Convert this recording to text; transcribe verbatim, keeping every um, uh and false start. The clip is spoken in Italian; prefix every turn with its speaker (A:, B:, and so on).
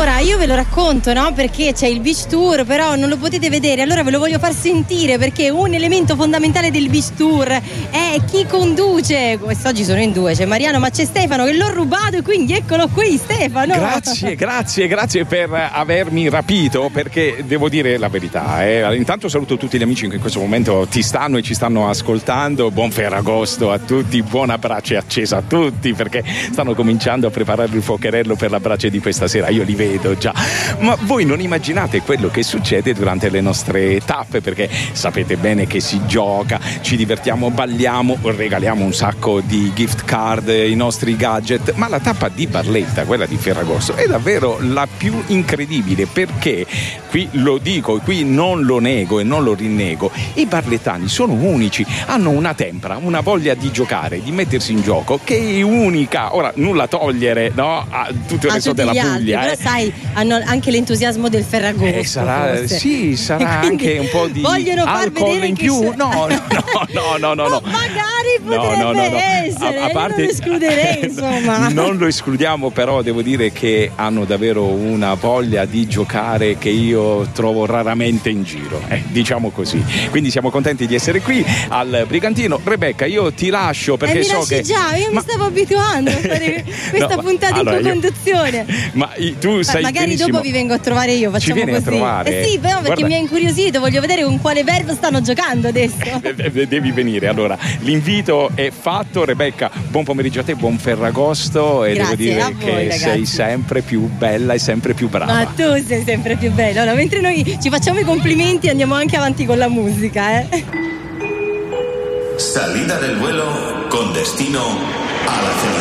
A: Allora, io ve lo racconto, no? Perché c'è il beach tour, però non lo potete vedere, allora ve lo voglio far sentire, perché un elemento fondamentale del beach tour è chi conduce. Quest'oggi sono in due, c'è Mariano ma c'è Stefano che l'ho rubato e quindi eccolo qui, Stefano.
B: Grazie, grazie, grazie per avermi rapito, perché devo dire la verità. Eh. Intanto saluto tutti gli amici che in questo momento ti stanno e ci stanno ascoltando. Buon Ferragosto a tutti, buona brace accesa a tutti, perché stanno cominciando a preparare il fuocherello per la brace di questa sera. Io li vedo già, ma voi non immaginate quello che succede durante le nostre tappe, perché sapete bene che si gioca, ci divertiamo, balliamo, regaliamo un sacco di gift card, i nostri gadget, ma la tappa di Barletta, quella di Ferragosto, è davvero la più incredibile, perché qui lo dico, qui non lo nego e non lo rinnego, i barlettani sono unici, hanno una tempra, una voglia di giocare, di mettersi in gioco che è unica. Ora, nulla togliere, no, a tutto il
A: a
B: resto della
A: altri,
B: Puglia,
A: però
B: eh.
A: sai, hanno anche l'entusiasmo del Ferragosto.
B: Eh, sarà,
A: forse.
B: sì, sarà anche un po' di alcol in più.
A: C'è...
B: No, no, no, no, no, no.
A: Magari potrebbe
B: no, no, no, no.
A: essere,
B: a, a parte,
A: non lo escluderei, insomma.
B: Non lo escludiamo, però devo dire che hanno davvero una voglia di giocare che io trovo raramente in giro, eh, diciamo così. Quindi siamo contenti di essere qui al Brigantino. Rebecca, io ti lascio perché
A: eh,
B: so
A: mi
B: che
A: già, io
B: ma...
A: mi stavo abituando a fare questa
B: no,
A: puntata
B: allora,
A: in co-conduzione.
B: Io... Ma tu sai
A: magari
B: benissimo...
A: dopo vi vengo a trovare io, facciamo
B: Ci vieni
A: così.
B: a trovare?
A: Eh sì, però perché
B: Guarda...
A: mi ha incuriosito, voglio vedere con quale verbo stanno giocando adesso.
B: Devi venire, allora l'invito è fatto. Rebecca, buon pomeriggio a te, buon Ferragosto, e
A: Grazie,
B: devo dire
A: a voi,
B: che
A: ragazzi.
B: sei sempre più bella e sempre più brava.
A: Ma tu sei sempre più bello. Allora, mentre noi ci facciamo i complimenti andiamo anche avanti con la musica, eh.
C: Salida del vuelo con destino a la ciudad.